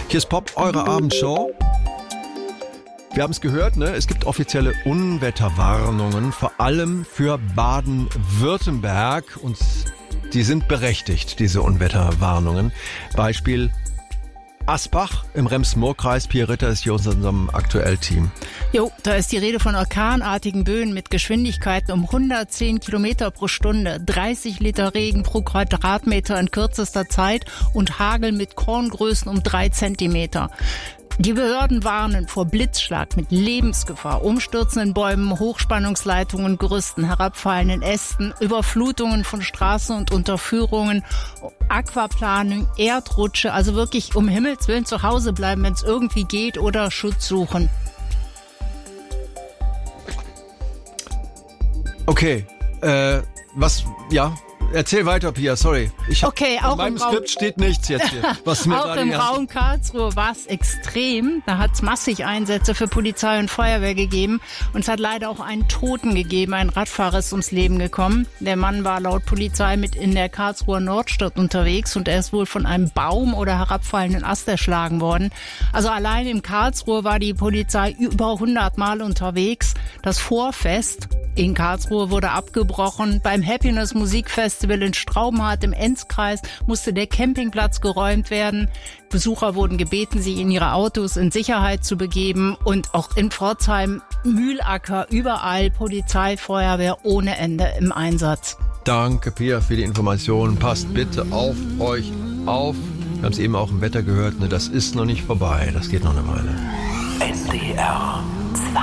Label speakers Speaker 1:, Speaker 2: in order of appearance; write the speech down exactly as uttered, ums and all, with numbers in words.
Speaker 1: Hier ist Pop, eure Abendshow. Wir haben es gehört, ne? Es gibt offizielle Unwetterwarnungen, vor allem für Baden-Württemberg. Und die sind berechtigt, diese Unwetterwarnungen. Beispiel Asbach im Rems-Murr-Kreis. Pia Ritter ist hier aus unserem Aktuell-Team.
Speaker 2: Jo, da ist die Rede von orkanartigen Böen mit Geschwindigkeiten um hundertzehn Kilometer pro Stunde, dreißig Liter Regen pro Quadratmeter in kürzester Zeit und Hagel mit Korngrößen um drei Zentimeter. Die Behörden warnen vor Blitzschlag mit Lebensgefahr, umstürzenden Bäumen, Hochspannungsleitungen, Gerüsten, herabfallenden Ästen, Überflutungen von Straßen und Unterführungen, Aquaplaning, Erdrutsche, also wirklich um Himmels Willen zu Hause bleiben, wenn es irgendwie geht, oder Schutz suchen.
Speaker 1: Okay, äh, was, ja, erzähl weiter, Pia, sorry. Ich hab,
Speaker 2: okay, auch
Speaker 1: in meinem
Speaker 2: im
Speaker 1: Skript
Speaker 2: Raum,
Speaker 1: steht nichts jetzt hier. Was mir
Speaker 2: auch im Raum Karlsruhe war es extrem. Da hat es massig Einsätze für Polizei und Feuerwehr gegeben. Und es hat leider auch einen Toten gegeben. Ein Radfahrer ist ums Leben gekommen. Der Mann war laut Polizei mit in der Karlsruher Nordstadt unterwegs und er ist wohl von einem Baum oder herabfallenden Ast erschlagen worden. Also allein in Karlsruhe war die Polizei über hundert Mal unterwegs. Das Vorfest in Karlsruhe wurde abgebrochen. Beim Happiness Musikfestival in Straubenhardt im Enzkreis musste der Campingplatz geräumt werden. Besucher wurden gebeten, sich in ihre Autos in Sicherheit zu begeben. Und auch in Pforzheim, Mühlacker, überall Polizei, Feuerwehr ohne Ende im Einsatz.
Speaker 1: Danke, Pia, für die Informationen. Passt bitte auf euch auf. Wir haben es eben auch im Wetter gehört, ne? Das ist noch nicht vorbei. Das geht noch eine Weile.
Speaker 3: N D R